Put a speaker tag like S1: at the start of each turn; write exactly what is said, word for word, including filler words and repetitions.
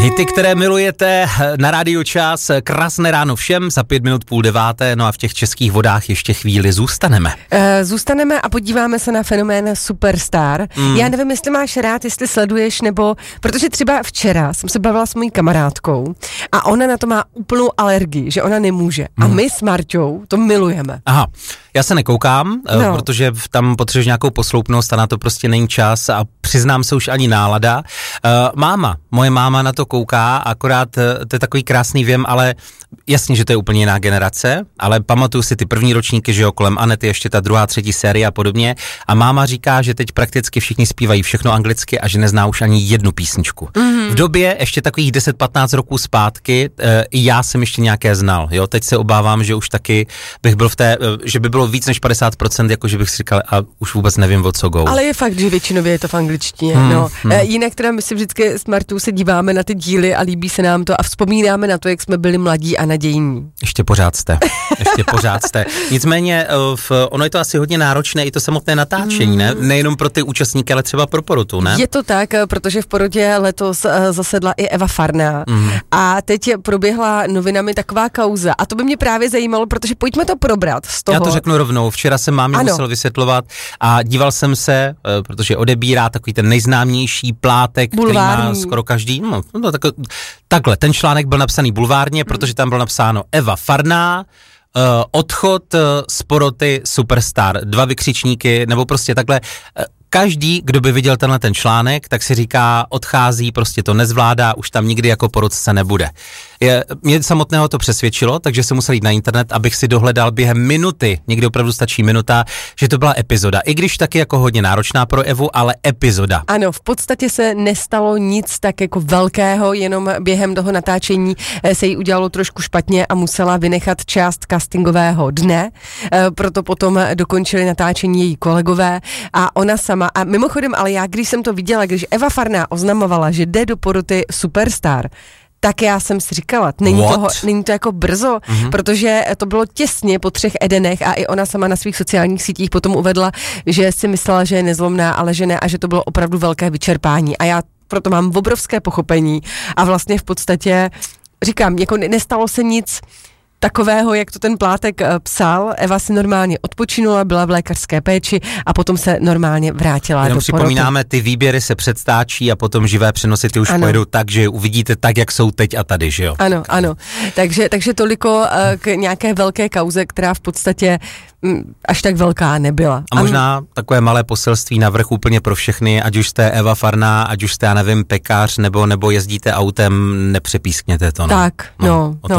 S1: Hity, které milujete na Rádiu Čas, krásné ráno všem, za pět minut půl deváté, no a v těch českých vodách ještě chvíli zůstaneme.
S2: Uh, zůstaneme a podíváme se na fenomén Superstar. Mm. Já nevím, jestli máš rád, jestli sleduješ, nebo, protože třeba včera jsem se bavila s mojí kamarádkou a ona na to má úplnou alergii, že ona nemůže. Mm. A my s Marťou to milujeme.
S1: Aha, já se nekoukám, no. protože tam potřebuješ nějakou posloupnost a na to prostě není čas a přiznám se už ani nálada. Uh, máma, moje máma na to kouká, akorát to je takový krásný věm, ale jasně, že to je úplně jiná generace, ale pamatuju si ty první ročníky, že jo, kolem Anety, ještě ta druhá, třetí série a podobně. A máma říká, že teď prakticky všichni zpívají všechno anglicky a že nezná už ani jednu písničku. Mm-hmm. V době ještě takových deset patnáct roků zpátky e, i já jsem ještě nějaké znal, jo. Teď se obávám, že už taky bych byl v té, e, že by bylo víc než padesát procent, jako že bych si říkal, a už vůbec nevím, o co go.
S2: Ale je fakt, že většinově je to v angličtině, hmm, no. Hmm. E, jinak teda my si vždycky s Martou se díváme na ty díly a líbí se nám to a vzpomínáme na to, jak jsme byli mladí a nadějní.
S1: Ještě pořád jste. Ještě pořád jste. Nicméně v, ono je to asi hodně náročné i to samotné natáčení, mm. ne? Nejenom pro ty účastníky, ale třeba pro porotu, ne?
S2: Je to tak, protože v porotě letos zasedla i Eva Farná mm. a teď proběhla novinami taková kauza a to by mě právě zajímalo, protože pojďme to probrat z toho.
S1: Já to řeknu rovnou. Včera jsem mámě musel vysvětlovat a díval jsem se, protože odebírá takový ten nejznámější plátek, bulvární, který má skoro každý. No, no, tak, takhle, ten článek byl napsaný bulvárně, mm. protože tam bylo napsáno Eva Farná, uh, odchod uh, z poroty Superstar, dva vykřičníky, nebo prostě takhle. Uh, Každý, kdo by viděl tenhle ten článek, tak si říká, odchází, prostě to nezvládá, už tam nikdy jako porodce nebude. Je, mě samotného to přesvědčilo, takže jsem musel jít na internet, abych si dohledal během minuty, někdy opravdu stačí minuta, že to byla epizoda. I když taky jako hodně náročná pro Evu, ale epizoda.
S2: Ano, v podstatě se nestalo nic tak jako velkého, jenom během toho natáčení se jí udělalo trošku špatně a musela vynechat část castingového dne, proto potom dokončili natáčení její kolegové a ona sama. A mimochodem, ale já, když jsem to viděla, když Eva Farná oznamovala, že jde do poroty Superstar, tak já jsem si říkala, není, toho, není to jako brzo, mm-hmm. protože to bylo těsně po třech Edenech a i ona sama na svých sociálních sítích potom uvedla, že si myslela, že je nezlomná, ale že ne a že to bylo opravdu velké vyčerpání. A já proto mám obrovské pochopení a vlastně v podstatě říkám, jako nestalo se nic takového, jak to ten plátek psal. Eva si normálně odpočinula, byla v lékařské péči a potom se normálně vrátila
S1: Jenom
S2: do poroty.
S1: Připomínáme, ty výběry se předstáčí a potom živé přenosy ty už ano. pojedou tak, že uvidíte tak, jak jsou teď a tady, že jo?
S2: Ano, ano. Takže, takže toliko uh, k nějaké velké kauze, která v podstatě m, až tak velká nebyla.
S1: A možná Am... takové malé poselství navrch úplně pro všechny, ať už jste Eva Farná, ať už jste, já nevím, pekař, nebo, nebo jezdíte autem, nepřepískněte to. No.
S2: Tak, no. no, no.